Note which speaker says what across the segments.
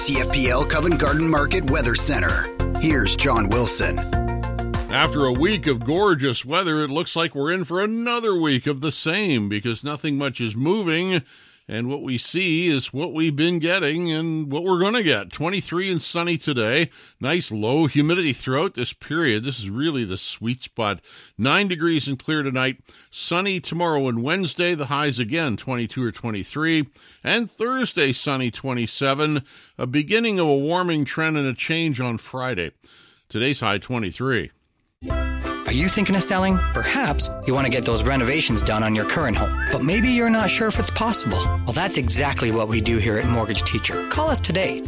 Speaker 1: CFPL Covent Garden Market Weather Center. Here's John Wilson.
Speaker 2: After a week of gorgeous weather, it looks like we're in for another week of the same because nothing much is moving. And what we see is what we've been getting and what we're going to get. 23 and sunny today. Nice low humidity throughout this period. This is really the sweet spot. 9 degrees and clear tonight. Sunny tomorrow and Wednesday. The highs again, 22 or 23. And Thursday, sunny, 27. A beginning of a warming trend and a change on Friday. Today's high, 23.
Speaker 3: Are you thinking of selling? Perhaps you want to get those renovations done on your current home, but maybe you're not sure if it's possible. Well, that's exactly what we do here at Mortgage Teacher. Call us today,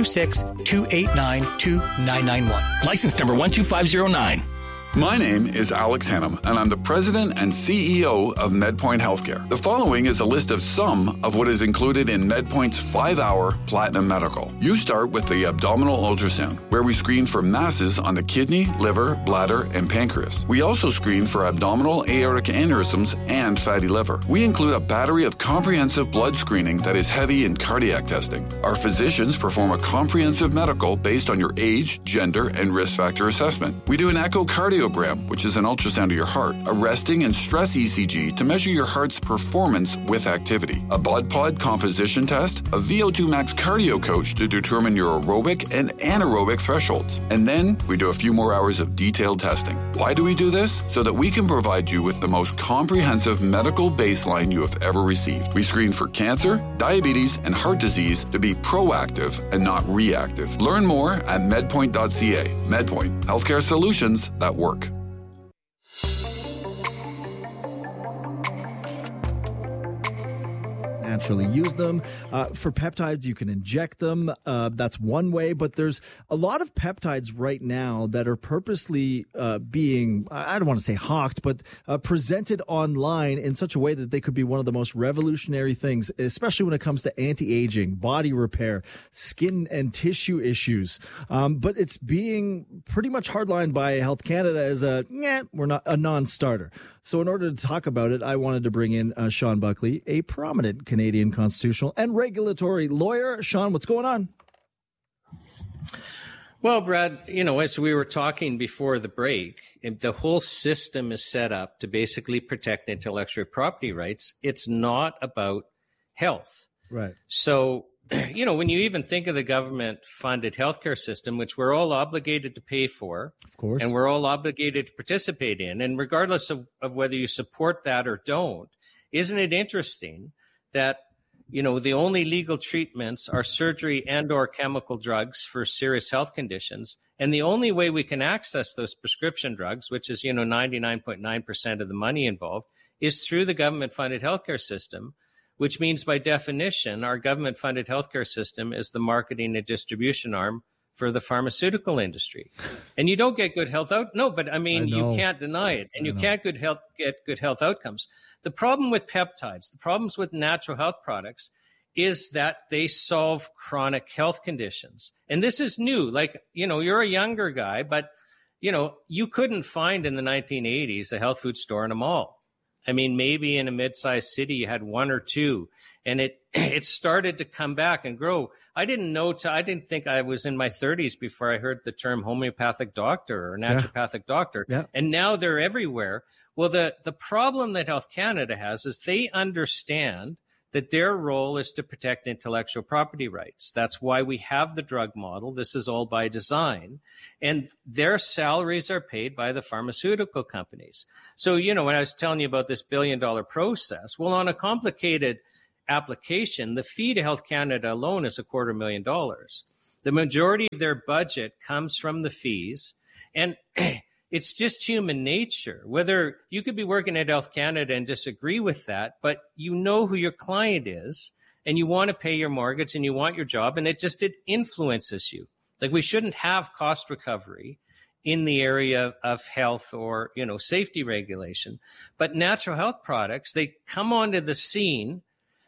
Speaker 3: 226-289-2991.
Speaker 4: License number 12509.
Speaker 5: My name is Alex Hannum, and I'm the president and CEO of MedPoint Healthcare. The following is a list of some of what is included in MedPoint's 5-hour Platinum Medical. You start with the abdominal ultrasound, where we screen for masses on the kidney, liver, bladder, and pancreas. We also screen for abdominal aortic aneurysms and fatty liver. We include a battery of comprehensive blood screening that is heavy in cardiac testing. Our physicians perform a comprehensive medical based on your age, gender, and risk factor assessment. We do an echocardiogram, which is an ultrasound of your heart, a resting and stress ECG to measure your heart's performance with activity, a BOD-POD composition test, a VO2 max cardio coach to determine your aerobic and anaerobic thresholds. And then we do a few more hours of detailed testing. Why do we do this? So that we can provide you with the most comprehensive medical baseline you have ever received. We screen for cancer, diabetes, and heart disease to be proactive and not reactive. Learn more at medpoint.ca. MedPoint, healthcare solutions that work.
Speaker 6: Naturally use them. For peptides, you can inject them. That's one way, but there's a lot of peptides right now that are purposely being, I don't want to say hawked, but presented online in such a way that they could be one of the most revolutionary things, especially when it comes to anti-aging, body repair, skin and tissue issues. But it's being pretty much hardlined by Health Canada as we're not a non-starter. So in order to talk about it, I wanted to bring in Sean Buckley, a prominent Canadian constitutional and regulatory lawyer. Sean, what's going on?
Speaker 7: Well, Brad, as we were talking before the break, the whole system is set up to basically protect intellectual property rights. It's not about health.
Speaker 6: Right.
Speaker 7: So, when you even think of the government-funded healthcare system, which we're all obligated to pay for,
Speaker 6: of course,
Speaker 7: and we're all obligated to participate in, and regardless of whether you support that or don't, isn't it interesting that, the only legal treatments are surgery and or chemical drugs for serious health conditions, and the only way we can access those prescription drugs, which is, 99.9% of the money involved, is through the government-funded healthcare system, which means by definition, our government-funded healthcare system is the marketing and distribution arm for the pharmaceutical industry. And you don't get good health out. No, but you can't deny it. And you can't get good health outcomes. The problem with peptides, the problems with natural health products is that they solve chronic health conditions. And this is new. You're a younger guy, but, you couldn't find in the 1980s a health food store in a mall. Maybe in a mid-sized city you had one or two, and it started to come back and grow. I didn't think I was in my 30s before I heard the term homeopathic doctor or naturopathic doctor.
Speaker 6: Yeah.
Speaker 7: And now they're everywhere. Well, the problem that Health Canada has is they understand that their role is to protect intellectual property rights. That's why we have the drug model. This is all by design. And their salaries are paid by the pharmaceutical companies. So, when I was telling you about this $1 billion process, well, on a complicated application, the fee to Health Canada alone is $250,000. The majority of their budget comes from the fees. And it's just human nature. Whether you could be working at Health Canada and disagree with that, but you know who your client is and you want to pay your mortgage and you want your job, and it influences you. Like, we shouldn't have cost recovery in the area of health or, safety regulation. But natural health products, they come onto the scene.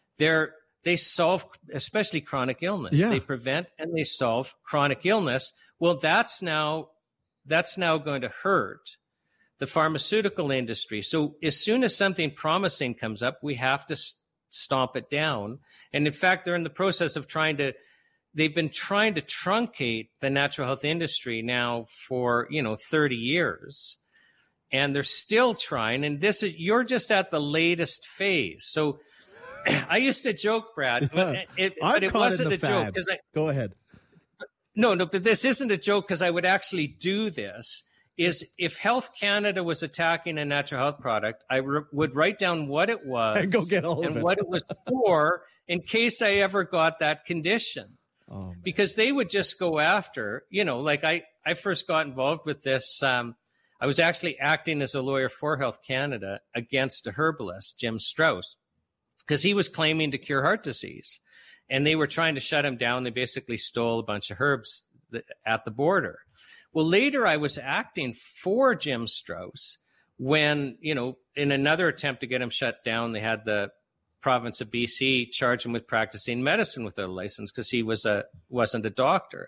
Speaker 7: They solve especially chronic illness.
Speaker 6: Yeah.
Speaker 7: They prevent and they solve chronic illness. Well, that's now going to hurt the pharmaceutical industry. So as soon as something promising comes up, we have to stomp it down. And in fact, they're in the process of trying to they've been trying to truncate the natural health industry now for, 30 years. And they're still trying. And you're just at the latest phase. So I used to joke, Brad, but it wasn't a joke.
Speaker 6: Go ahead.
Speaker 7: No, but this isn't a joke because I would actually do this. Is if Health Canada was attacking a natural health product, I would write down what it was
Speaker 6: and go get all of it
Speaker 7: and what it was for in case I ever got that condition. Oh, because they would just go after, like I first got involved with this. I was actually acting as a lawyer for Health Canada against a herbalist, Jim Strauss, because he was claiming to cure heart disease. And they were trying to shut him down. They basically stole a bunch of herbs at the border. Well, later I was acting for Jim Strauss when, in another attempt to get him shut down, they had the province of BC charge him with practicing medicine without a license because he wasn't a doctor.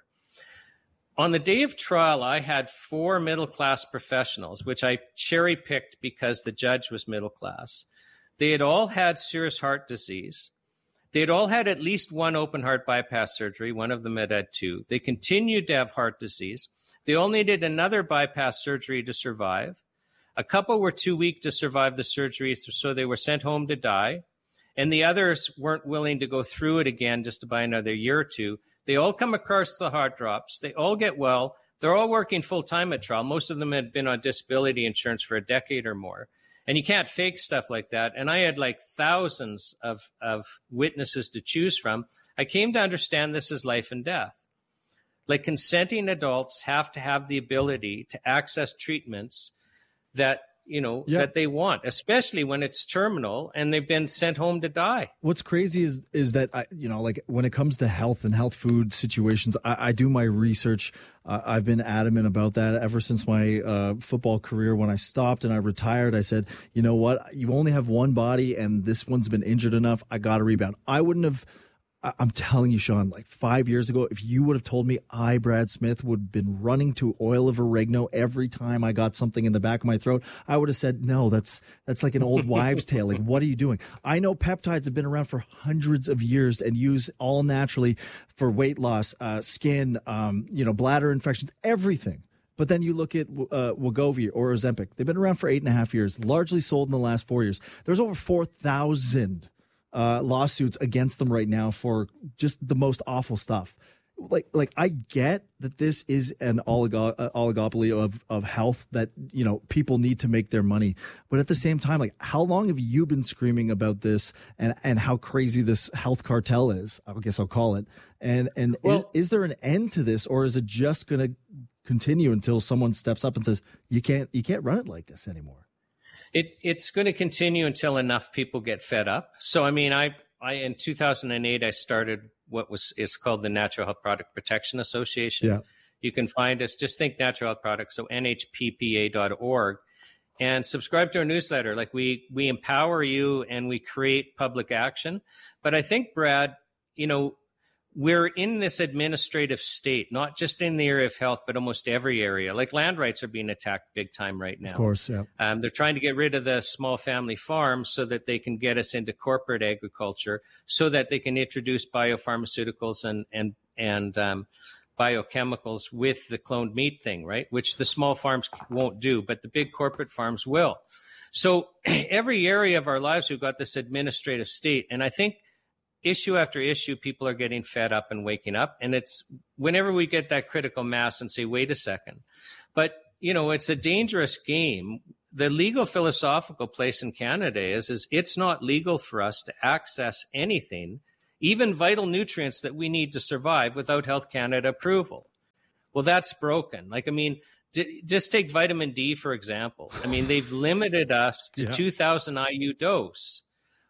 Speaker 7: On the day of trial, I had 4 middle-class professionals, which I cherry-picked because the judge was middle-class. They had all had serious heart disease. They had all had at least 1 open heart bypass surgery. One of them had 2. They continued to have heart disease. They all needed another bypass surgery to survive. A couple were too weak to survive the surgery, so they were sent home to die. And the others weren't willing to go through it again just to buy another year or 2. They all come across the heart drops. They all get well. They're all working full-time at trial. Most of them had been on disability insurance for a decade or more. And you can't fake stuff like that. And I had like thousands of witnesses to choose from. I came to understand this is life and death. Like consenting adults have to have the ability to access treatments that that they want, especially when it's terminal and they've been sent home to die.
Speaker 6: What's crazy is that, like when it comes to health and health food situations, I do my research. I've been adamant about that ever since my football career. When I stopped and I retired, I said, you know what? You only have one body and this one's been injured enough. I got to rebound. I'm telling you, Sean, like 5 years ago, if you would have told me Brad Smith, would have been running to oil of oregano every time I got something in the back of my throat, I would have said, no, that's like an old wives' tale. Like, what are you doing? I know peptides have been around for hundreds of years and used all naturally for weight loss, skin, bladder infections, everything. But then you look at Wegovy or Ozempic. They've been around for 8.5 years, largely sold in the last 4 years. There's over 4,000 lawsuits against them right now for just the most awful stuff. Like I get that this is an oligopoly of health that, people need to make their money. But at the same time, like, how long have you been screaming about this and how crazy this health cartel is? I guess I'll call it. And is there an end to this, or is it just going to continue until someone steps up and says, you can't run it like this anymore?
Speaker 7: It's going to continue until enough people get fed up. So, I mean, I in 2008, I started what is called the Natural Health Product Protection Association. Yeah. You can find us, just think natural health products, so nhppa.org, and subscribe to our newsletter. Like we empower you and we create public action. But I think, Brad, we're in this administrative state, not just in the area of health, but almost every area. Like land rights are being attacked big time right now.
Speaker 6: Of course, yeah.
Speaker 7: They're trying to get rid of the small family farms so that they can get us into corporate agriculture, so that they can introduce biopharmaceuticals and biochemicals with the cloned meat thing, right? Which the small farms won't do, but the big corporate farms will. So every area of our lives, we've got this administrative state. And I think issue after issue, people are getting fed up and waking up. And it's whenever we get that critical mass and say, wait a second. But, it's a dangerous game. The legal philosophical place in Canada is it's not legal for us to access anything, even vital nutrients that we need to survive, without Health Canada approval. Well, that's broken. Just take vitamin D, for example. I mean, they've limited us to 2,000 IU dose.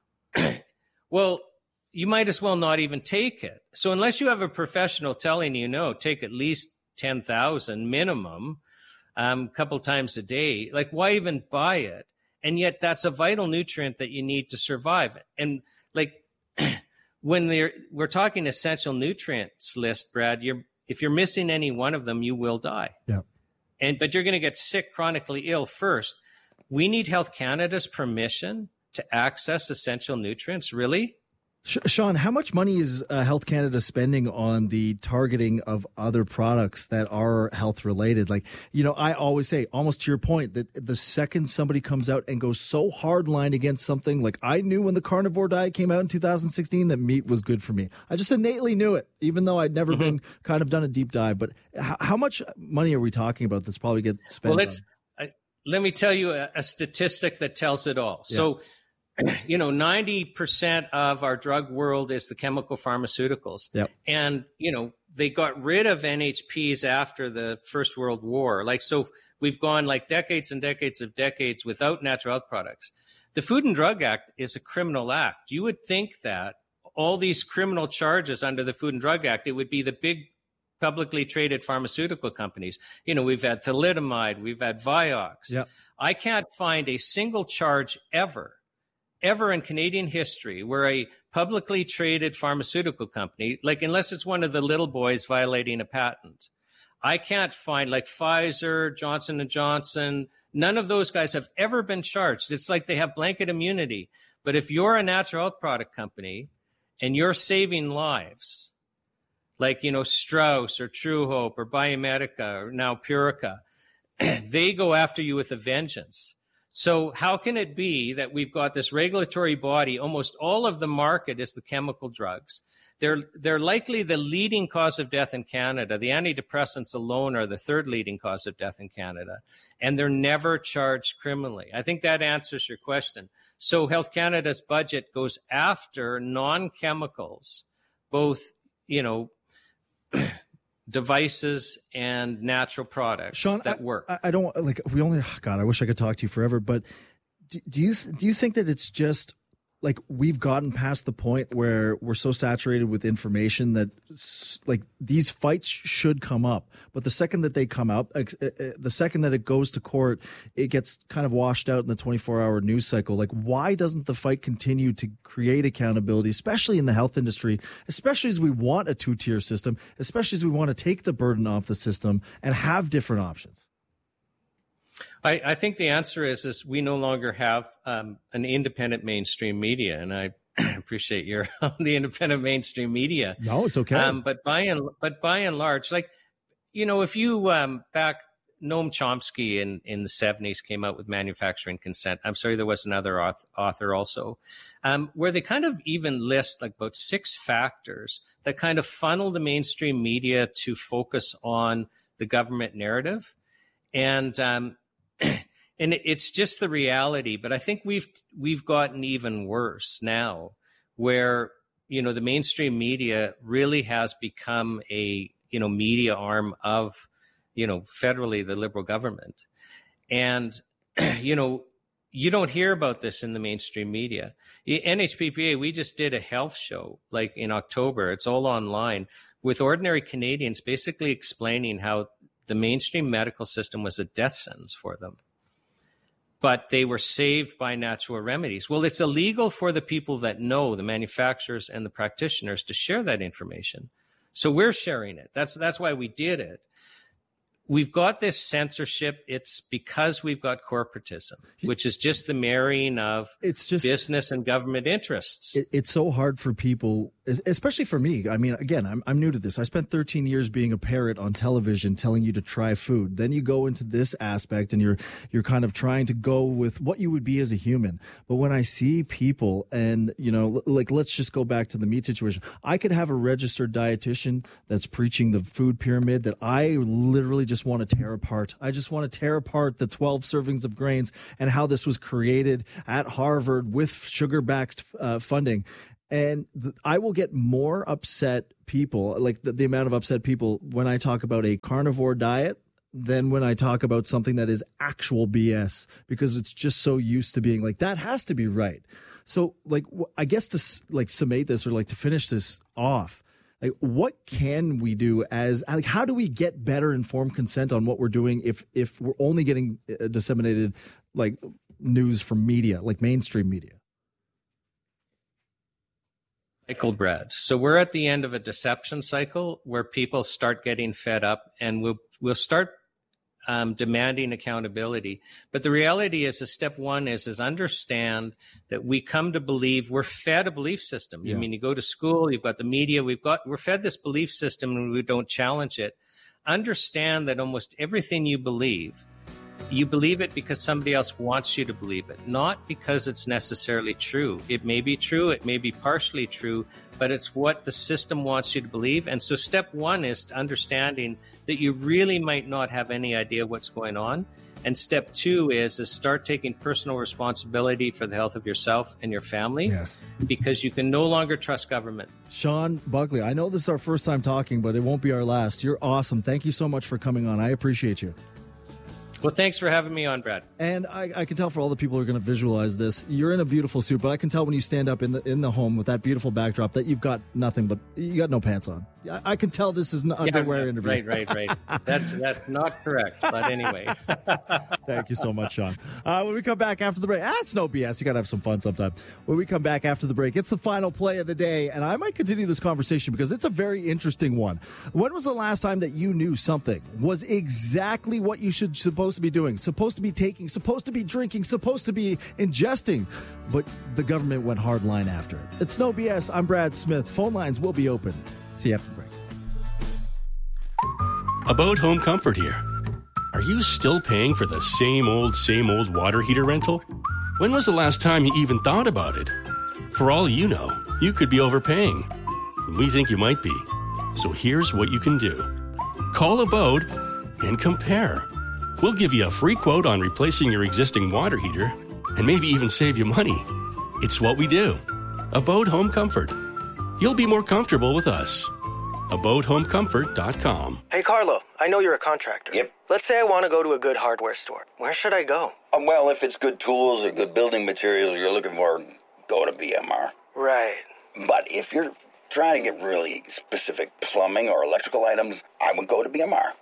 Speaker 7: Well, you might as well not even take it. So unless you have a professional telling you, no, take at least 10,000 minimum, a couple times a day, like, why even buy it? And yet that's a vital nutrient that you need to survive. And like when we're talking essential nutrients list, Brad, if you're missing any one of them, you will die.
Speaker 6: Yeah.
Speaker 7: But you're going to get sick, chronically ill first. We need Health Canada's permission to access essential nutrients. Really?
Speaker 6: Sean, how much money is Health Canada spending on the targeting of other products that are health related? Like, I always say, almost to your point, that the second somebody comes out and goes so hardline against something, like I knew when the carnivore diet came out in 2016 that meat was good for me. I just innately knew it, even though I'd never been kind of done a deep dive. But how much money are we talking about that's probably get spent on?
Speaker 7: Let me tell you a statistic that tells it all. Yeah. So, 90% of our drug world is the chemical pharmaceuticals.
Speaker 6: Yep.
Speaker 7: And, they got rid of NHPs after the First World War. So we've gone decades and decades without natural health products. The Food and Drug Act is a criminal act. You would think that all these criminal charges under the Food and Drug Act, it would be the big publicly traded pharmaceutical companies. We've had thalidomide, we've had Vioxx.
Speaker 6: Yep.
Speaker 7: I can't find a single charge ever in Canadian history where a publicly traded pharmaceutical company, unless it's one of the little boys violating a patent, I can't find Pfizer, Johnson & Johnson, none of those guys have ever been charged. It's like they have blanket immunity. But if you're a natural health product company and you're saving lives, Strauss or True Hope or Biomedica or now Purica, they go after you with a vengeance. So how can it be that we've got this regulatory body, almost all of the market is the chemical drugs. They're likely the leading cause of death in Canada. The antidepressants alone are the third leading cause of death in Canada, and they're never charged criminally. I think that answers your question. So Health Canada's budget goes after non-chemicals, both, devices and natural products,
Speaker 6: Sean,
Speaker 7: that work.
Speaker 6: I don't God, I wish I could talk to you forever, but do you think that it's just we've gotten past the point where we're so saturated with information that these fights should come up, but the second that they come up, the second that it goes to court, it gets kind of washed out in the 24-hour news cycle. Why doesn't the fight continue to create accountability, especially in the health industry, especially as we want a two-tier system, especially as we want to take the burden off the system and have different options?
Speaker 7: I think the answer is we no longer have an independent mainstream media, and I appreciate you're on the independent mainstream media.
Speaker 6: No, it's okay.
Speaker 7: But by and large, if you back Noam Chomsky in the 70s came out with Manufacturing Consent. I'm sorry, there was another author also, where they kind of even list about 6 factors that kind of funnel the mainstream media to focus on the government narrative, and it's just the reality. But I think we've gotten even worse now, where the mainstream media really has become a media arm of federally the Liberal government, and you don't hear about this in the mainstream media. NHPPA, we just did a health show in October. It's all online with ordinary Canadians, basically explaining how the mainstream medical system was a death sentence for them, but they were saved by natural remedies. Well, it's illegal for the people that know, the manufacturers and the practitioners, to share that information. So we're sharing it. That's why we did it. We've got this censorship. It's because we've got corporatism, which is just the marrying of business and government interests.
Speaker 6: It's so hard for people, especially for me. I mean, again, I'm new to this. I spent 13 years being a parrot on television telling you to try food. Then you go into this aspect and you're kind of trying to go with what you would be as a human. But when I see people and, let's just go back to the meat situation. I could have a registered dietitian that's preaching the food pyramid that I literally just want to tear apart. I just want to tear apart the 12 servings of grains and how this was created at Harvard with sugar-backed funding. And I will get more upset people, the amount of upset people when I talk about a carnivore diet than when I talk about something that is actual BS, because it's just so used to being that has to be right. So I guess to summate this or to finish this off, what can we do how do we get better informed consent on what we're doing if we're only getting disseminated news from media, mainstream media?
Speaker 7: Cycle, Brad. So we're at the end of a deception cycle where people start getting fed up, and we'll start demanding accountability. But the reality is, step one is understand that we come to believe we're fed a belief system.
Speaker 6: Yeah.
Speaker 7: I mean, you go to school, you've got the media, we're fed this belief system and we don't challenge it. Understand that almost everything you believe it because somebody else wants you to believe it, not because it's necessarily true. It may be true, it may be partially true, but it's what the system wants you to believe. And so step one is understanding that you really might not have any idea what's going on. And step two is start taking personal responsibility for the health of yourself and your family.
Speaker 6: Yes.
Speaker 7: Because you can no longer trust government.
Speaker 6: Sean Buckley, I know this is our first time talking, but it won't be our last. You're awesome. Thank you so much for coming on. I appreciate you.
Speaker 7: Well, thanks for having me on, Brad.
Speaker 6: And I can tell for all the people who are going to visualize this, you're in a beautiful suit, but I can tell when you stand up in the home with that beautiful backdrop that you've got nothing but you got no pants on. I can tell this is an underwear interview.
Speaker 7: Right. That's not correct. But anyway.
Speaker 6: Thank you so much, Sean. When we come back after the break, it's no BS. You got to have some fun sometime. When we come back after the break, it's the final play of the day, and I might continue this conversation because it's a very interesting one. When was the last time that you knew something was exactly what you supposed to be doing, supposed to be taking, supposed to be drinking, supposed to be ingesting, but the government went hard line after it? It's no BS. I'm Brad Smith. Phone lines will be open. See you after the break.
Speaker 4: About Home Comfort here. Are you still paying for the same old water heater rental? When was the last time you even thought about it? For all you know, you could be overpaying. We think you might be. So here's what you can do. Call Abode and compare. We'll give you a free quote on replacing your existing water heater and maybe even save you money. It's what we do. Abode Home Comfort. You'll be more comfortable with us. AbodeHomeComfort.com.
Speaker 8: Hey, Carlo, I know you're a contractor.
Speaker 9: Yep.
Speaker 8: Let's say I want to go to a good hardware store. Where should I go?
Speaker 9: Well, if it's good tools or good building materials you're looking for, go to BMR.
Speaker 8: Right.
Speaker 9: But if you're trying to get really specific plumbing or electrical items, I would go to BMR.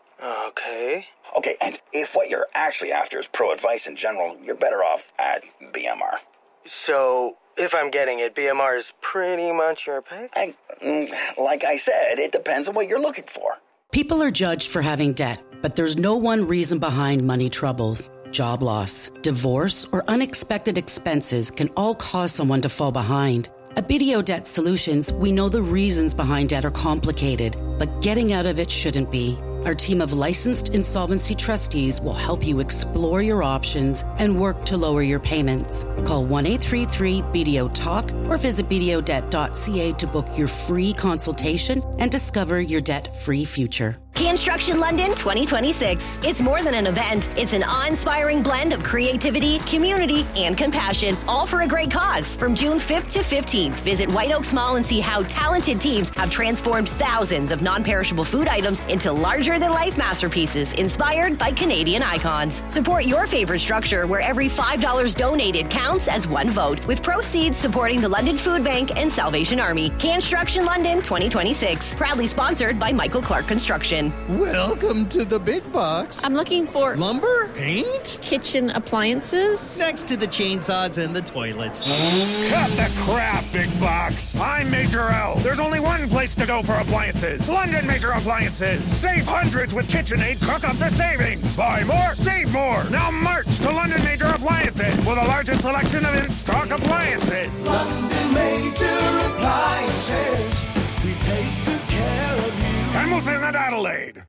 Speaker 8: Okay.
Speaker 9: Okay, and if what you're actually after is pro advice in general, you're better off at BMR.
Speaker 8: So, if I'm getting it, BMR is pretty much your pick?
Speaker 9: Like I said, it depends on what you're looking for.
Speaker 10: People are judged for having debt, but there's no one reason behind money troubles. Job loss, divorce, or unexpected expenses can all cause someone to fall behind. At BDO Debt Solutions, we know the reasons behind debt are complicated, but getting out of it shouldn't be. Our team of licensed insolvency trustees will help you explore your options and work to lower your payments. Call 1-833-BDO-TALK or visit bdodebt.ca to book your free consultation and discover your debt-free future.
Speaker 11: Construction London 2026. It's more than an event. It's an awe-inspiring blend of creativity, community, and compassion, all for a great cause. From June 5th to 15th, visit White Oaks Mall and see how talented teams have transformed thousands of non-perishable food items into larger-than-life masterpieces inspired by Canadian icons. Support your favorite structure where every $5 donated counts as one vote, with proceeds supporting the London Food Bank and Salvation Army. Construction London 2026. Proudly sponsored by Michael Clark Construction.
Speaker 12: Welcome to the big box.
Speaker 13: I'm looking for
Speaker 12: lumber, paint,
Speaker 13: kitchen appliances.
Speaker 12: Next to the chainsaws and the toilets.
Speaker 14: Cut the crap, big box. I'm Major L. There's only one place to go for appliances. London Major Appliances. Save hundreds with KitchenAid. Cook up the savings. Buy more, save more. Now march to London Major Appliances with the largest selection of in-stock appliances.
Speaker 15: London Major Appliances. We take good care of you.
Speaker 14: Hamilton and Adelaide.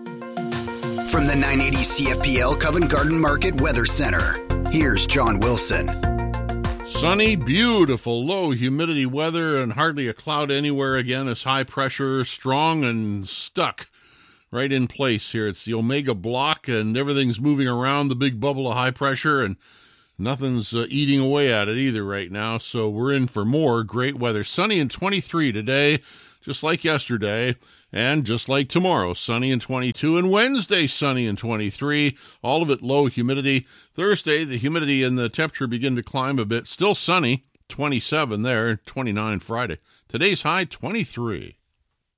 Speaker 1: From the 980 CFPL Covent Garden Market Weather Center, here's John Wilson.
Speaker 2: Sunny, beautiful, low humidity weather and hardly a cloud anywhere again as high pressure strong and stuck right in place here. It's the Omega Block and everything's moving around the big bubble of high pressure and nothing's eating away at it either right now. So we're in for more great weather. Sunny and 23 today, just like yesterday. And just like tomorrow, sunny and 22, and Wednesday, sunny and 23, all of it low humidity. Thursday, the humidity and the temperature begin to climb a bit. Still sunny, 27 there, 29 Friday. Today's high, 23.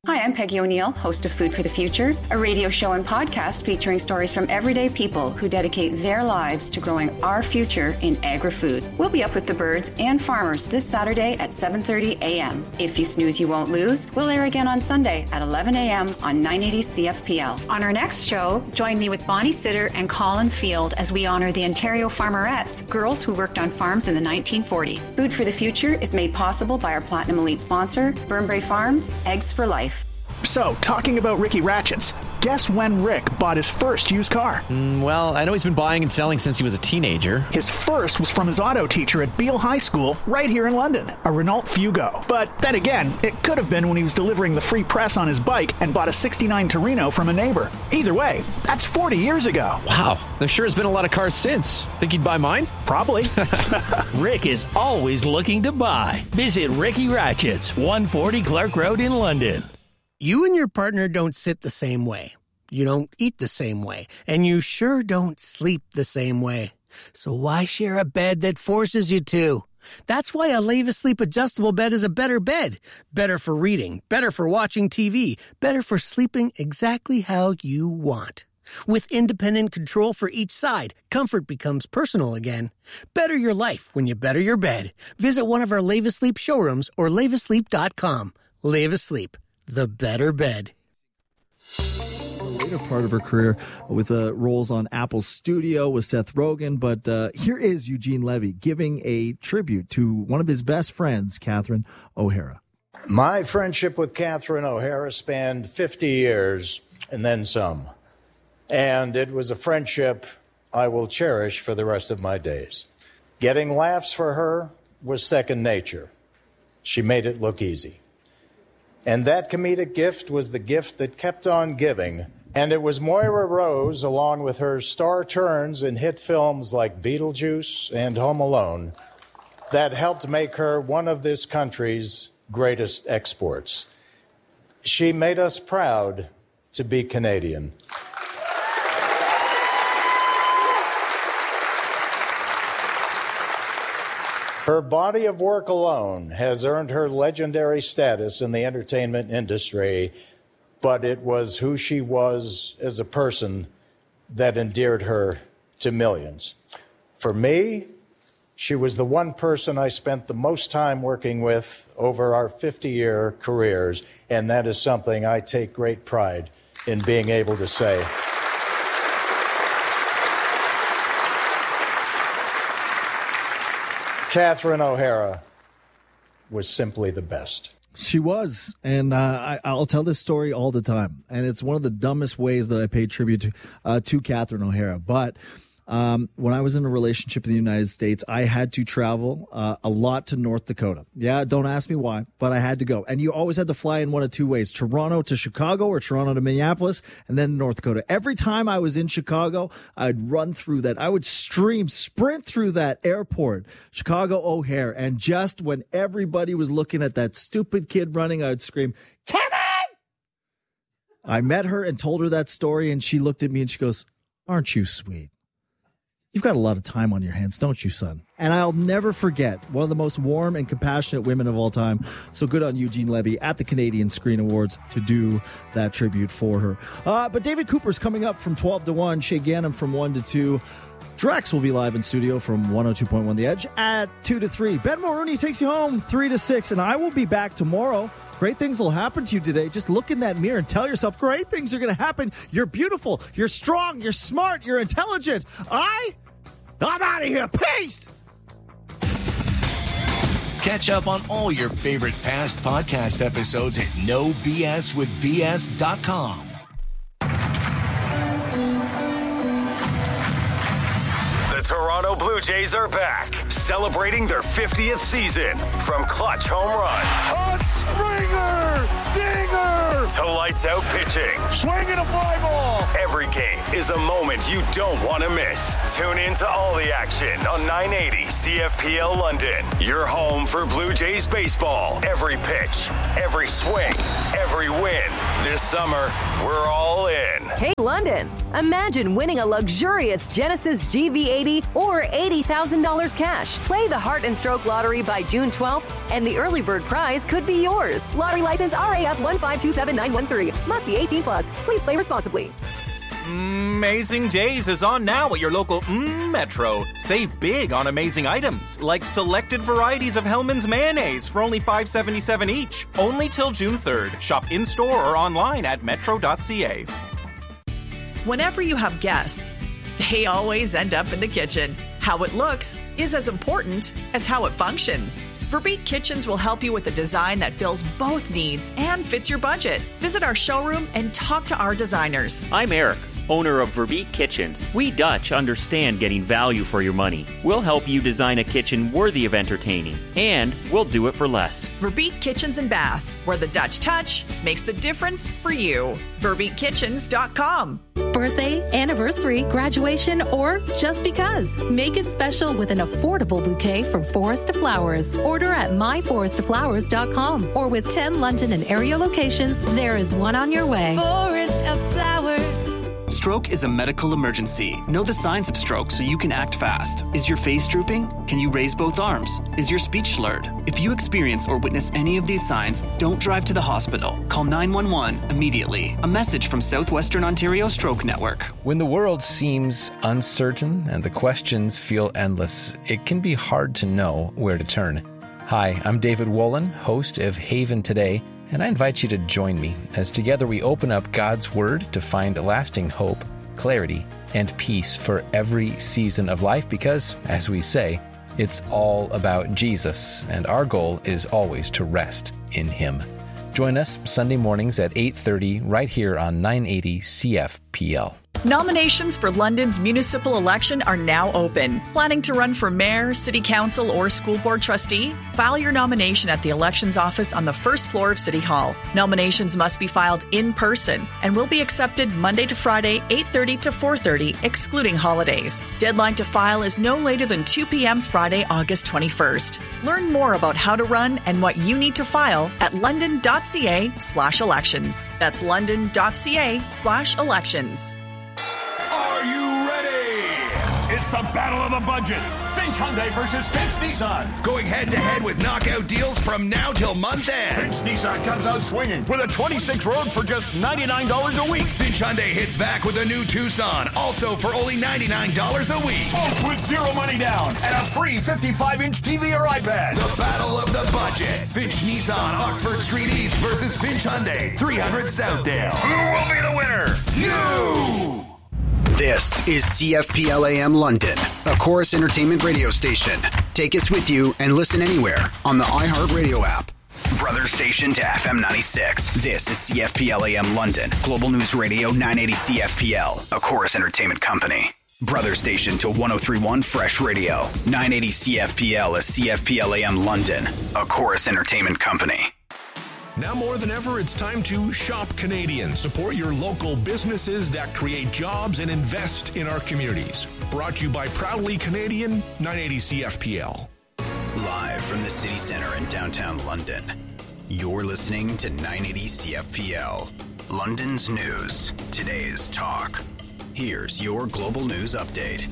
Speaker 16: Hi, I'm Peggy O'Neill, host of Food for the Future, a radio show and podcast featuring stories from everyday people who dedicate their lives to growing our future in agri-food. We'll be up with the birds and farmers this Saturday at 7:30 a.m. If you snooze, you won't lose. We'll air again on Sunday at 11 a.m. on 980 CFPL. On our next show, join me with Bonnie Sitter and Colin Field as we honor the Ontario Farmerettes, girls who worked on farms in the 1940s. Food for the Future is made possible by our Platinum Elite sponsor, Burnbrae Farms, Eggs for Life.
Speaker 17: So, talking about Ricky Ratchets, guess when Rick bought his first used car?
Speaker 18: Well, I know he's been buying and selling since he was a teenager.
Speaker 17: His first was from his auto teacher at Beale High School, right here in London, a Renault Fugo. But then again, it could have been when he was delivering the free press on his bike and bought a '69 Torino from a neighbor. Either way, that's 40 years ago.
Speaker 18: Wow, there sure has been a lot of cars since. Think he'd buy mine?
Speaker 17: Probably.
Speaker 19: Rick is always looking to buy. Visit Ricky Ratchets, 140 Clark Road in London.
Speaker 20: You and your partner don't sit the same way. You don't eat the same way. And you sure don't sleep the same way. So why share a bed that forces you to? That's why a Leva Sleep adjustable bed is a better bed. Better for reading, better for watching TV, better for sleeping exactly how you want. With independent control for each side, comfort becomes personal again. Better your life when you better your bed. Visit one of our Leva Sleep showrooms or levasleep.com. Leva Sleep. The better bed.
Speaker 6: Later part of her career with roles on Apple's Studio with Seth Rogen. But here is Eugene Levy giving a tribute to one of his best friends, Catherine O'Hara.
Speaker 21: My friendship with Catherine O'Hara spanned 50 years and then some. And it was a friendship I will cherish for the rest of my days. Getting laughs for her was second nature. She made it look easy. And that comedic gift was the gift that kept on giving. And it was Moira Rose, along with her star turns in hit films like Beetlejuice and Home Alone, that helped make her one of this country's greatest exports. She made us proud to be Canadian. Her body of work alone has earned her legendary status in the entertainment industry, but it was who she was as a person that endeared her to millions. For me, she was the one person I spent the most time working with over our 50-year careers, and that is something I take great pride in being able to say. Catherine O'Hara was simply the best.
Speaker 6: She was, and I'll tell this story all the time, and it's one of the dumbest ways that I pay tribute to Catherine O'Hara. But when I was in a relationship in the United States, I had to travel a lot to North Dakota. Yeah, don't ask me why, but I had to go. And you always had to fly in one of two ways, Toronto to Chicago or Toronto to Minneapolis, and then North Dakota. Every time I was in Chicago, I'd run through that. I would sprint through that airport, Chicago O'Hare. And just when everybody was looking at that stupid kid running, I would scream, "Kevin!" I met her and told her that story, and she looked at me and she goes, "Aren't you sweet? You've got a lot of time on your hands, don't you, son?" And I'll never forget, one of the most warm and compassionate women of all time. So good on Eugene Levy at the Canadian Screen Awards to do that tribute for her. But David Cooper's coming up from 12 to 1, Shay Gannon from 1 to 2. Drex will be live in studio from 102.1 The Edge at 2 to 3. Ben Mulrooney takes you home 3 to 6, and I will be back tomorrow. Great things will happen to you today. Just look in that mirror and tell yourself great things are going to happen. You're beautiful. You're strong. You're smart. You're intelligent. I'm out of here. Peace!
Speaker 22: Catch up on all your favorite past podcast episodes at NoBSWithBS.com.
Speaker 23: The Toronto Blue Jays are back, celebrating their 50th season. From clutch home runs,
Speaker 14: a Springer dinger,
Speaker 23: to lights out pitching,
Speaker 14: swinging a fly ball.
Speaker 23: Every game is a moment you don't want to miss. Tune in to all the action on 980 CFPL London. Your home for Blue Jays baseball. Every pitch, every swing, every win. This summer, we're all in.
Speaker 24: Hey, London, imagine winning a luxurious Genesis GV80 or $80,000 cash. Play the Heart and Stroke Lottery by June 12th, and the early bird prize could be yours. Lottery license RAF 15275. 7913. Must be 18 plus. Please play responsibly.
Speaker 3: Amazing Days is on now at your local Metro. Save big on amazing items, like selected varieties of Hellmann's mayonnaise for only $5.77 each. Only till June 3rd. Shop in-store or online at metro.ca.
Speaker 4: Whenever you have guests, they always end up in the kitchen. How it looks is as important as how it functions. Verbeek Kitchens will help you with a design that fills both needs and fits your budget. Visit our showroom and talk to our designers.
Speaker 5: I'm Eric, owner of Verbeek Kitchens. We Dutch understand getting value for your money. We'll help you design a kitchen worthy of entertaining, and we'll do it for less.
Speaker 4: Verbeek Kitchens and Bath, where the Dutch touch makes the difference for you. VerbeekKitchens.com.
Speaker 7: Birthday, anniversary, graduation, or just because. Make it special with an affordable bouquet from Forest of Flowers. Order at myforestoflowers.com or with 10 London and area locations, there is one on your way.
Speaker 25: Forest of Flowers.
Speaker 26: Stroke is a medical emergency. Know the signs of stroke so you can act fast. Is your face drooping? Can you raise both arms? Is your speech slurred? If you experience or witness any of these signs, don't drive to the hospital. Call 911 immediately. A message from Southwestern Ontario Stroke Network.
Speaker 18: When the world seems uncertain and the questions feel endless, it can be hard to know where to turn. Hi, I'm David Wolin, host of Haven Today, and I invite you to join me as together we open up God's Word to find lasting hope, clarity, and peace for every season of life because, as we say, it's all about Jesus, and our goal is always to rest in Him. Join us Sunday mornings at 8:30 right here on 980 CFPL.
Speaker 4: Nominations for London's municipal election are now open. Planning to run for mayor, city council, or school board trustee? File your nomination at the elections office on the first floor of City Hall. Nominations must be filed in person and will be accepted Monday to Friday, 8:30 to 4:30, excluding holidays. Deadline to file is no later than 2 p.m. Friday, August 21st. Learn more about how to run and what you need to file at london.ca/elections. That's london.ca/elections.
Speaker 14: Are you ready? It's the battle of the budget. Finch Hyundai versus Finch Nissan.
Speaker 22: Going head-to-head with knockout deals from now till month end.
Speaker 14: Finch Nissan comes out swinging with a 26 Rogue for just $99 a week.
Speaker 22: Finch Hyundai hits back with a new Tucson, also for only $99 a week.
Speaker 14: Both with zero money down and a free 55-inch TV or iPad.
Speaker 22: The battle of the budget. Finch Nissan, Oxford Street East versus Finch Hyundai, 300 Southdale.
Speaker 14: Who will be the winner?
Speaker 22: You!
Speaker 1: This is CFPL AM London, a Chorus Entertainment radio station. Take us with you and listen anywhere on the iHeartRadio app. Brother station to FM 96. This is CFPL AM London, Global News Radio 980 CFPL, a Chorus Entertainment company. Brother station to 1031 Fresh Radio, 980 CFPL is CFPL AM London, a Chorus Entertainment company.
Speaker 27: Now more than ever, it's time to shop Canadian. Support your local businesses that create jobs and invest in our communities. Brought to you by Proudly Canadian, 980 CFPL.
Speaker 1: Live from the city center in downtown London, you're listening to 980 CFPL. London's news, today's talk. Here's your global news update.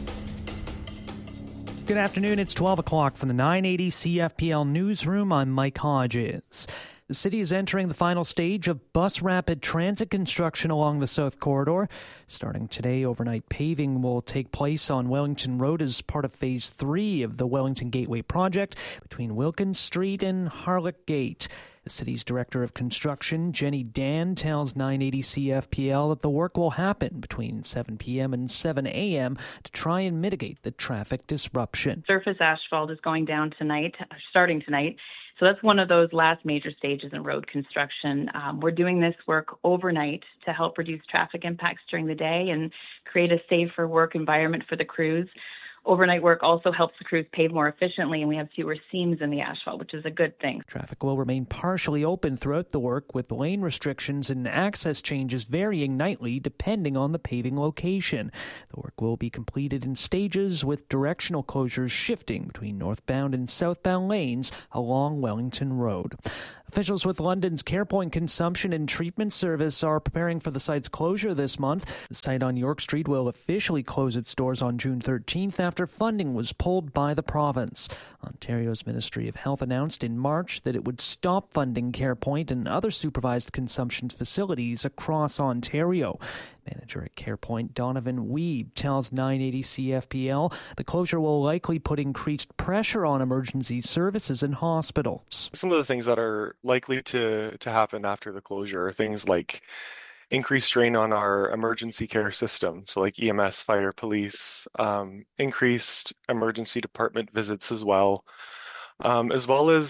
Speaker 28: Good afternoon. It's 12 o'clock from the 980 CFPL newsroom. I'm Mike Hodges. The city is entering the final stage of bus rapid transit construction along the South Corridor. Starting today, overnight paving will take place on Wellington Road as part of Phase 3 of the Wellington Gateway project between Wilkins Street and Harlech Gate. The city's director of construction, Jenny Dan, tells 980 CFPL that the work will happen between 7 p.m. and 7 a.m. to try and mitigate the traffic disruption.
Speaker 29: Surface asphalt is going down tonight, starting tonight. So that's one of those last major stages in road construction. We're doing this work overnight to help reduce traffic impacts during the day and create a safer work environment for the crews. Overnight work also helps the crews pave more efficiently, and we have fewer seams in the asphalt, which is a good thing.
Speaker 28: Traffic will remain partially open throughout the work, with lane restrictions and access changes varying nightly depending on the paving location. The work will be completed in stages, with directional closures shifting between northbound and southbound lanes along Wellington Road. A Officials with London's CarePoint Consumption and Treatment Service are preparing for the site's closure this month. The site on York Street will officially close its doors on June 13th after funding was pulled by the province. Ontario's Ministry of Health announced in March that it would stop funding CarePoint and other supervised consumption facilities across Ontario. Manager at CarePoint, Donovan Weeb, tells 980 CFPL the closure will likely put increased pressure on emergency services and hospitals.
Speaker 2: Some of the things that are likely to happen after the closure are things like increased strain on our emergency care system, so like EMS, fire, police, increased emergency department visits as well as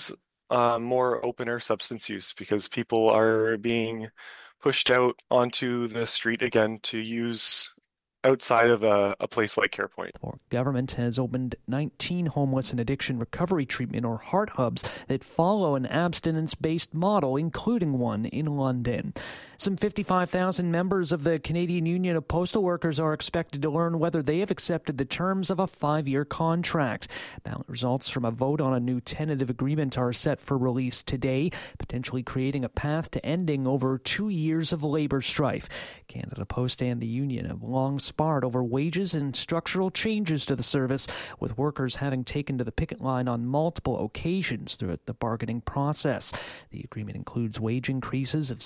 Speaker 2: more open-air substance use, because people are being pushed out onto the street again to use outside of a place like CarePoint.
Speaker 28: The government has opened 19 homeless and addiction recovery treatment or heart hubs that follow an abstinence-based model, including one in London. Some 55,000 members of the Canadian Union of Postal Workers are expected to learn whether they have accepted the terms of a 5-year contract. Ballot results from a vote on a new tentative agreement are set for release today, potentially creating a path to ending over 2 years of labour strife. Canada Post and the union have long sparred over wages and structural changes to the service, with workers having taken to the picket line on multiple occasions throughout the bargaining process. The agreement includes wage increases of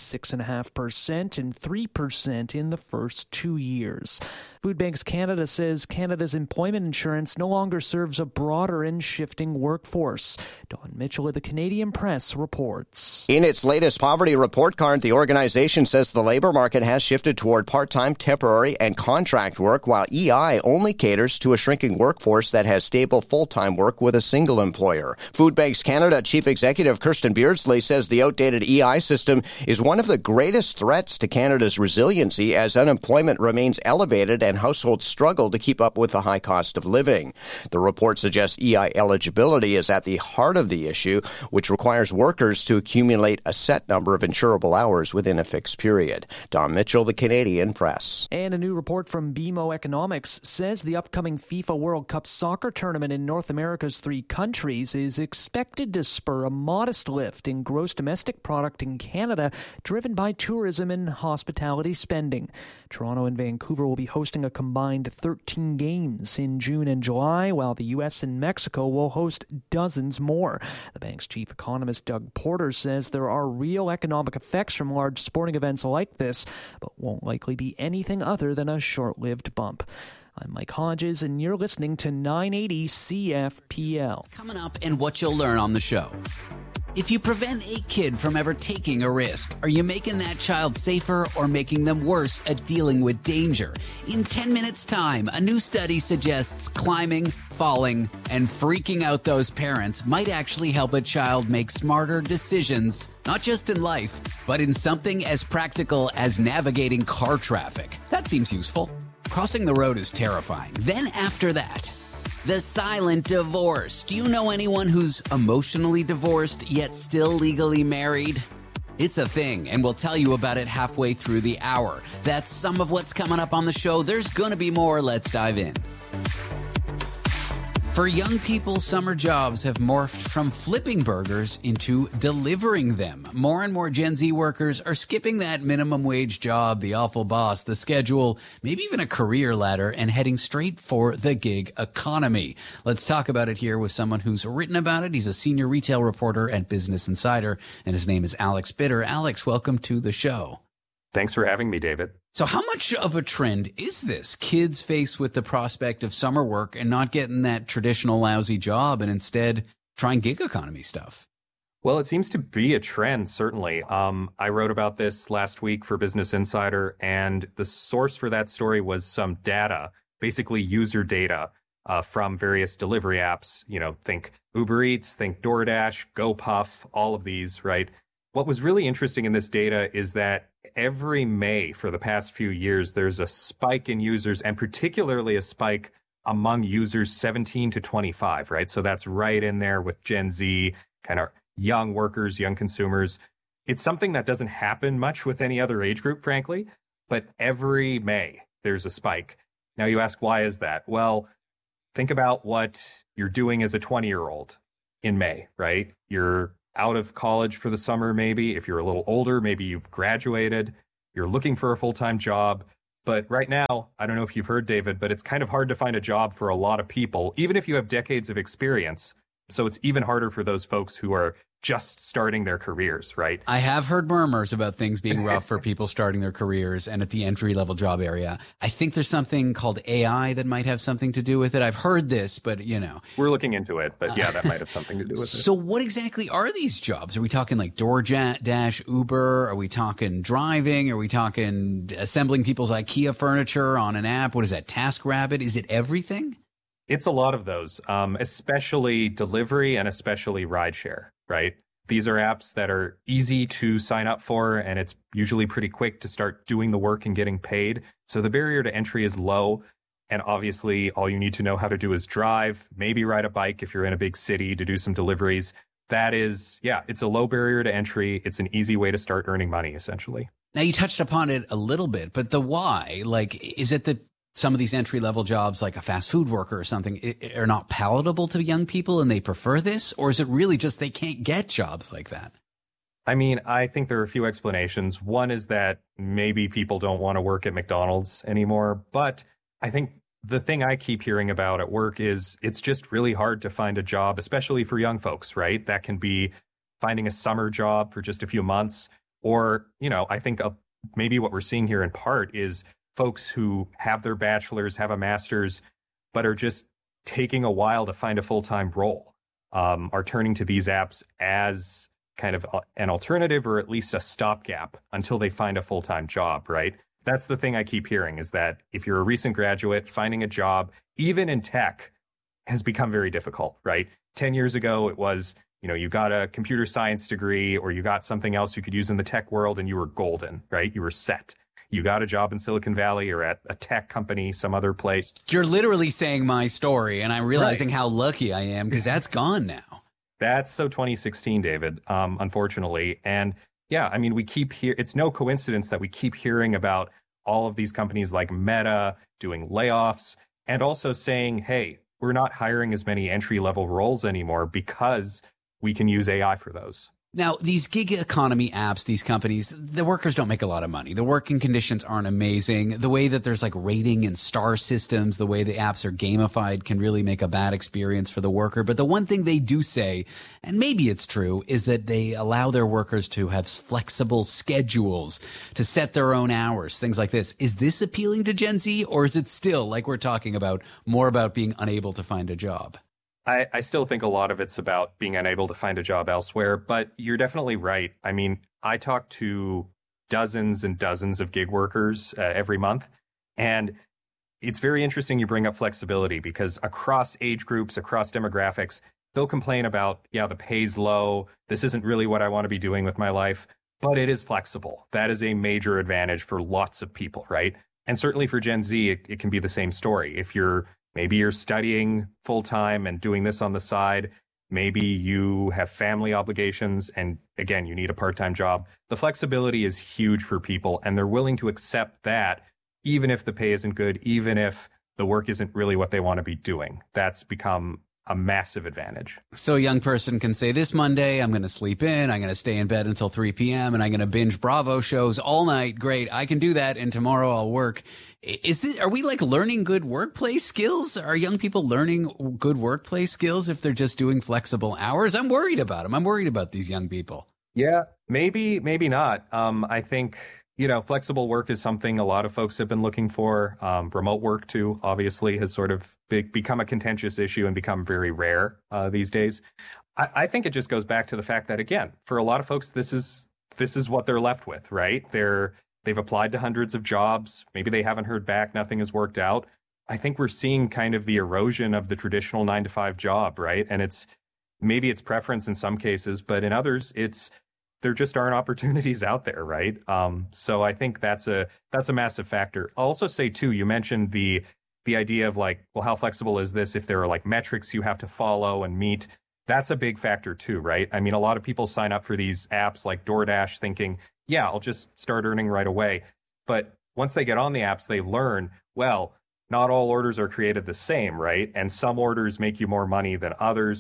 Speaker 28: 6.5% and 3% in the first 2 years. Food Banks Canada says Canada's employment insurance no longer serves a broader and shifting workforce. Don Mitchell of the Canadian Press reports.
Speaker 8: In its latest poverty report card, the organization says the labor market has shifted toward part-time, temporary, and contract work, while EI only caters to a shrinking workforce that has stable full-time work with a single employer. Food Banks Canada Chief Executive Kirsten Beardsley says the outdated EI system is one of the greatest threats to Canada's resiliency as unemployment remains elevated and households struggle to keep up with the high cost of living. The report suggests EI eligibility is at the heart of the issue, which requires workers to accumulate a set number of insurable hours within a fixed period. Don Mitchell, the Canadian Press.
Speaker 28: And a new report from BMO Economics says the upcoming FIFA World Cup soccer tournament in North America's 3 countries is expected to spur a modest lift in gross domestic product in Canada, driven by tourism and hospitality spending. Toronto and Vancouver will be hosting a combined 13 games in June and July, while the U.S. and Mexico will host dozens more. The bank's chief economist, Doug Porter, says there are real economic effects from large sporting events like this, but won't likely be anything other than a short-lived bump. I'm Mike Hodges, and you're listening to 980 CFPL.
Speaker 9: Coming up and what you'll learn on the show. If you prevent a kid from ever taking a risk, are you making that child safer or making them worse at dealing with danger? In 10 minutes' time, a new study suggests climbing, falling, and freaking out those parents might actually help a child make smarter decisions, not just in life, but in something as practical as navigating car traffic. That seems useful. Crossing the road is terrifying. Then after that, the silent divorce. Do you know anyone who's emotionally divorced yet still legally married? It's a thing, and we'll tell you about it halfway through the hour. That's some of what's coming up on the show. There's going to be more. Let's dive in. For young people, summer jobs have morphed from flipping burgers into delivering them. More and more Gen Z workers are skipping that minimum wage job, the awful boss, the schedule, maybe even a career ladder, and heading straight for the gig economy. Let's talk about it here with someone who's written about it. He's a senior retail reporter at Business Insider, and his name is Alex Bitter. Alex, welcome to the show.
Speaker 10: Thanks for having me, David.
Speaker 9: So how much of a trend is this? Kids faced with the prospect of summer work and not getting that traditional lousy job and instead trying gig economy stuff?
Speaker 10: Well, it seems to be a trend, certainly. I wrote about this last week for Business Insider, and the source for that story was some data, basically user data from various delivery apps. You know, think Uber Eats, think DoorDash, GoPuff, all of these, right? What was really interesting in this data is that every May for the past few years, there's a spike in users, and particularly a spike among users 17 to 25, right? So that's right in there with Gen Z, kind of young workers, young consumers. It's something that doesn't happen much with any other age group, frankly, but every May there's a spike. Now you ask, why is that? Well, think about what you're doing as a 20-year-old in May, right? You're out of college for the summer, maybe. If you're a little older, maybe you've graduated, you're looking for a full-time job. But right now, I don't know if you've heard, David, but it's kind of hard to find a job for a lot of people, even if you have decades of experience. So it's even harder for those folks who are just starting their careers, right?
Speaker 9: I have heard murmurs about things being rough for people starting their careers and at the entry-level job area. I think there's something called AI that might have something to do with it. I've heard this, but, you know.
Speaker 10: We're looking into it, but yeah, that might have something to do with it.
Speaker 9: So what exactly are these jobs? Are we talking like DoorDash, Uber? Are we talking driving? Are we talking assembling people's IKEA furniture on an app? What is that, TaskRabbit? Is it everything?
Speaker 10: It's a lot of those, especially delivery and especially rideshare, right? These are apps that are easy to sign up for, and it's usually pretty quick to start doing the work and getting paid. So the barrier to entry is low. And obviously, all you need to know how to do is drive, maybe ride a bike if you're in a big city to do some deliveries. That is, yeah, it's a low barrier to entry. It's an easy way to start earning money, essentially.
Speaker 9: Now, you touched upon it a little bit, but the why, like, is it that some of these entry-level jobs, like a fast food worker or something, are not palatable to young people and they prefer this? Or is it really just they can't get jobs like that?
Speaker 10: I mean, I think there are a few explanations. One is that maybe people don't want to work at McDonald's anymore. But I think the thing I keep hearing about at work is it's just really hard to find a job, especially for young folks, right? That can be finding a summer job for just a few months. Or, you know, I think maybe what we're seeing here in part is folks who have their bachelor's, have a master's, but are just taking a while to find a full-time role, are turning to these apps as kind of an alternative or at least a stopgap until they find a full-time job, right? That's the thing I keep hearing, is that if you're a recent graduate, finding a job, even in tech, has become very difficult, right? 10 years ago, it was, you know, you got a computer science degree or you got something else you could use in the tech world and you were golden, right? You were set. You got a job in Silicon Valley or at a tech company, some other place.
Speaker 9: You're literally saying my story, and I'm realizing how lucky I am because that's gone now.
Speaker 10: That's so 2016, David, unfortunately. And yeah, I mean, we keep it's no coincidence that we keep hearing about all of these companies like Meta doing layoffs and also saying, hey, we're not hiring as many entry-level roles anymore because we can use AI for those.
Speaker 9: Now, these gig economy apps, these companies, the workers don't make a lot of money. The working conditions aren't amazing. The way that there's like rating and star systems, the way the apps are gamified can really make a bad experience for the worker. But the one thing they do say, and maybe it's true, is that they allow their workers to have flexible schedules, to set their own hours, things like this. Is this appealing to Gen Z, or is it still, like we're talking about, more about being unable to find a job?
Speaker 10: I still think a lot of it's about being unable to find a job elsewhere, but you're definitely right. I mean, I talk to dozens and dozens of gig workers every month, and it's very interesting you bring up flexibility because across age groups, across demographics, they'll complain about, yeah, the pay's low. This isn't really what I want to be doing with my life, but it is flexible. That is a major advantage for lots of people, right? And certainly for Gen Z, it can be the same story. If maybe you're studying full time and doing this on the side. Maybe you have family obligations and again, you need a part-time job. The flexibility is huge for people and they're willing to accept that even if the pay isn't good, even if the work isn't really what they want to be doing. That's become a massive advantage.
Speaker 9: So a young person can say, this Monday, I'm going to sleep in, I'm going to stay in bed until 3 p.m., and I'm going to binge Bravo shows all night. Great, I can do that, and tomorrow I'll work. Are we like learning good workplace skills? Are young people learning good workplace skills if they're just doing flexible hours? I'm worried about them. I'm worried about these young people.
Speaker 10: Yeah, maybe not. I think, flexible work is something a lot of folks have been looking for. Remote work, too, obviously, has sort of become a contentious issue and become very rare these days. I think it just goes back to the fact that, again, for a lot of folks, this is what they're left with, right? They've applied to hundreds of jobs. Maybe they haven't heard back. Nothing has worked out. I think we're seeing kind of the erosion of the traditional 9-to-5 job, right? And maybe it's preference in some cases, but in others, there just aren't opportunities out there, right? So I think that's a massive factor. I'll also say too, you mentioned the idea of like, well, how flexible is this if there are like metrics you have to follow and meet? That's a big factor too, right? I mean, a lot of people sign up for these apps like DoorDash thinking, yeah, I'll just start earning right away. But once they get on the apps, they learn, well, not all orders are created the same, right? And some orders make you more money than others.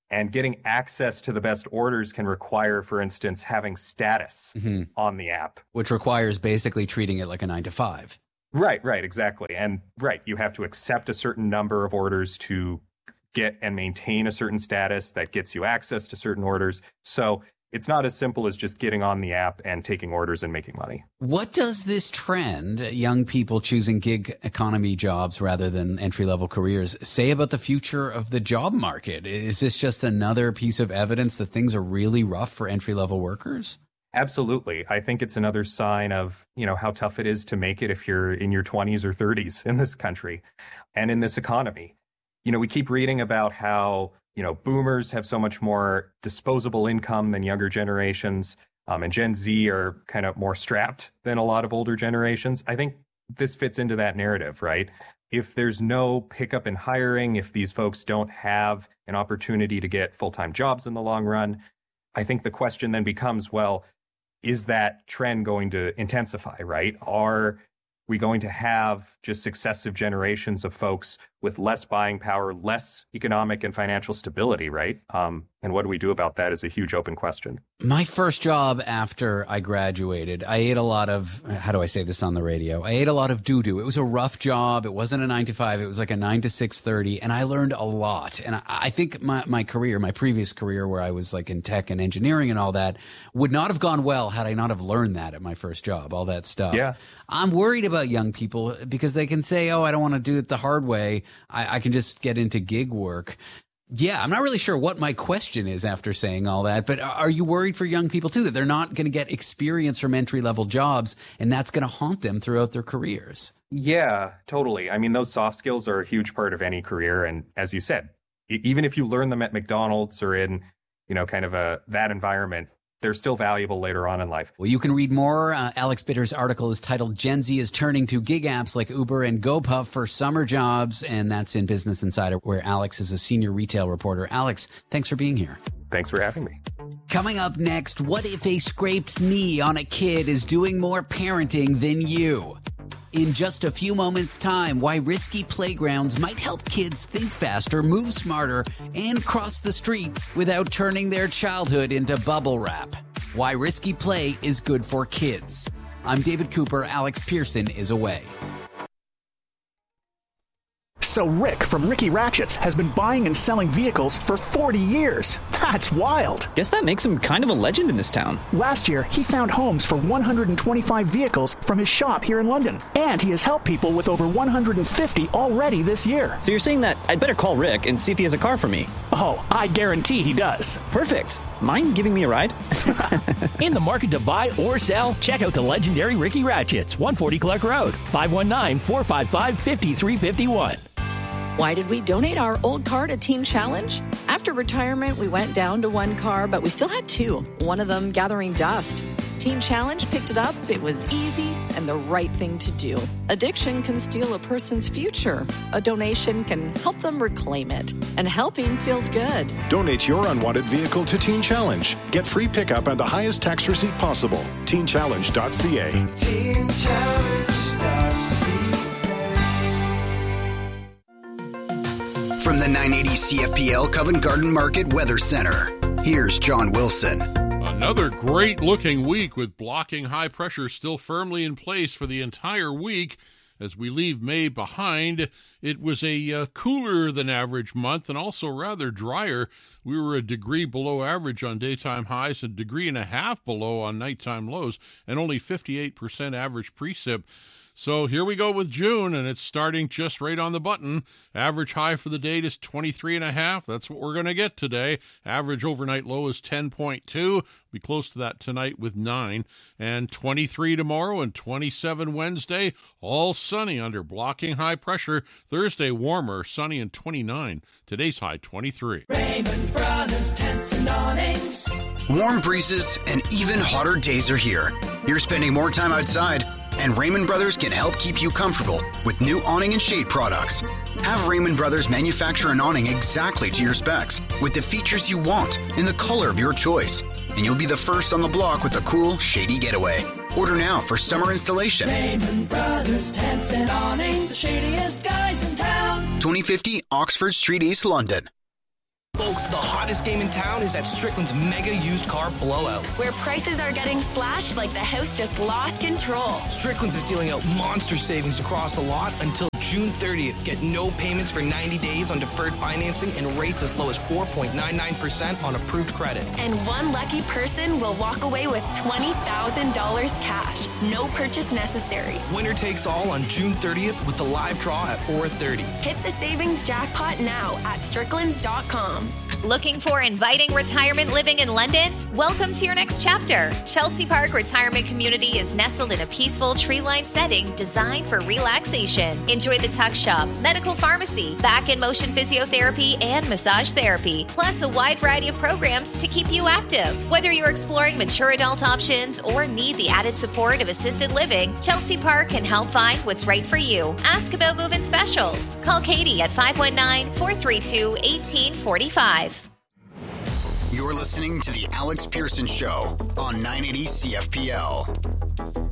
Speaker 10: And getting access to the best orders can require, for instance, having status on the app.
Speaker 9: Which requires basically treating it like a 9-to-5.
Speaker 10: Right, exactly. And you have to accept a certain number of orders to get and maintain a certain status that gets you access to certain orders. So it's not as simple as just getting on the app and taking orders and making money.
Speaker 9: What does this trend, young people choosing gig economy jobs rather than entry-level careers, say about the future of the job market? Is this just another piece of evidence that things are really rough for entry-level workers?
Speaker 10: Absolutely. I think it's another sign of, how tough it is to make it if you're in your 20s or 30s in this country and in this economy. We keep reading about how boomers have so much more disposable income than younger generations, and Gen Z are kind of more strapped than a lot of older generations. I think this fits into that narrative, right? If there's no pickup in hiring, if these folks don't have an opportunity to get full-time jobs in the long run, I think the question then becomes, well, is that trend going to intensify, right? Are we going to have just successive generations of folks with less buying power, less economic and financial stability, right? And what do we do about that is a huge open question.
Speaker 9: My first job after I graduated, I ate a lot of, how do I say this on the radio? I ate a lot of doo-doo. It was a rough job. It wasn't a 9-to-5. It was like a 9 to 6:30, and I learned a lot. And I think my career, my previous career where I was like in tech and engineering and all that, would not have gone well had I not have learned that at my first job, all that stuff.
Speaker 10: Yeah.
Speaker 9: I'm worried about young people because they can say, oh, I don't want to do it the hard way. I can just get into gig work. Yeah, I'm not really sure what my question is after saying all that, but are you worried for young people too, that they're not going to get experience from entry-level jobs and that's going to haunt them throughout their careers?
Speaker 10: Yeah, totally. I mean, those soft skills are a huge part of any career. And as you said, even if you learn them at McDonald's or in, kind of that environment, they're still valuable later on in life.
Speaker 9: Well, you can read more. Alex Bitter's article is titled Gen Z is Turning to Gig Apps Like Uber and GoPuff for Summer Jobs, and that's in Business Insider, where Alex is a senior retail reporter. Alex, thanks for being here.
Speaker 10: Thanks for having me.
Speaker 9: Coming up next, what if a scraped knee on a kid is doing more parenting than you? In just a few moments' time, why risky playgrounds might help kids think faster, move smarter, and cross the street without turning their childhood into bubble wrap. Why risky play is good for kids. I'm David Cooper. Alex Pearson is away.
Speaker 11: So Rick from Ricky Ratchets has been buying and selling vehicles for 40 years. That's wild.
Speaker 12: Guess that makes him kind of a legend in this town.
Speaker 11: Last year, he found homes for 125 vehicles from his shop here in London. And he has helped people with over 150 already this year.
Speaker 12: So you're saying that I'd better call Rick and see if he has a car for me?
Speaker 11: Oh, I guarantee he does.
Speaker 12: Perfect. Mind giving me a ride?
Speaker 13: In the market to buy or sell? Check out the legendary Ricky Ratchets, 140 Clark Road, 519-455-5351.
Speaker 15: Why did we donate our old car to Teen Challenge? After retirement, we went down to one car, but we still had two, one of them gathering dust. Teen Challenge picked it up, it was easy, and the right thing to do. Addiction can steal a person's future. A donation can help them reclaim it. And helping feels good.
Speaker 22: Donate your unwanted vehicle to Teen Challenge. Get free pickup and the highest tax receipt possible. TeenChallenge.ca.
Speaker 1: TeenChallenge.ca. From the 980 CFPL Covent Garden Market Weather Center, here's John Wilson.
Speaker 16: Another great-looking week with blocking high pressure still firmly in place for the entire week. As we leave May behind, it was a cooler than average month and also rather drier. We were a degree below average on daytime highs and a degree and a half below on nighttime lows, and only 58% average precip. So here we go with June, and it's starting just right on the button. Average high for the date is 23.5. That's what we're going to get today. Average overnight low is 10.2. Be close to that tonight with 9. And 23 tomorrow and 27 Wednesday. All sunny under blocking high pressure. Thursday warmer, sunny and 29. Today's high 23.
Speaker 17: Raymond Brothers Tents and Awnings.
Speaker 1: Warm breezes and even hotter days are here. You're spending more time outside, and Raymond Brothers can help keep you comfortable with new awning and shade products. Have Raymond Brothers manufacture an awning exactly to your specs with the features you want in the color of your choice, and you'll be the first on the block with a cool, shady getaway. Order now for summer installation.
Speaker 17: Raymond Brothers Tents and Awnings, the shadiest guys in town.
Speaker 1: 2050 Oxford Street, East London.
Speaker 19: Folks, the hottest
Speaker 3: hottest game in town is at Strickland's Mega Used Car Blowout,
Speaker 5: where prices are getting slashed like the house just lost control.
Speaker 3: Strickland's is dealing out monster savings across the lot until June 30th. Get no payments for 90 days on deferred financing and rates as low as 4.99% on approved credit.
Speaker 5: And one lucky person will walk away with $20,000 cash. No purchase necessary.
Speaker 3: Winner takes all on June 30th with the live draw at 4:30.
Speaker 5: Hit the savings jackpot now at stricklands.com.
Speaker 6: Looking for inviting retirement living in London? Welcome to your next chapter. Chelsea Park Retirement Community is nestled in a peaceful tree-lined setting designed for relaxation. Enjoy the tuck shop, medical pharmacy, back and motion physiotherapy, and massage therapy, plus a wide variety of programs to keep you active. Whether you're exploring mature adult options or need the added support of assisted living, Chelsea Park can help find what's right for you. Ask about move-in specials. Call Katie at 519-432-1845.
Speaker 1: You're listening to The Alex Pearson Show on 980 CFPL.